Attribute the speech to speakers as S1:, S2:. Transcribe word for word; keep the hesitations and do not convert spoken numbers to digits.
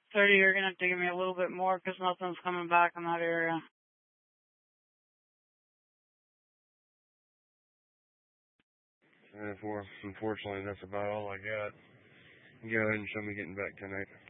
S1: thirty, you're going to have to give me a little bit more because nothing's coming back in that area.
S2: And for, unfortunately, that's about all I got. Go ahead and show me getting back tonight.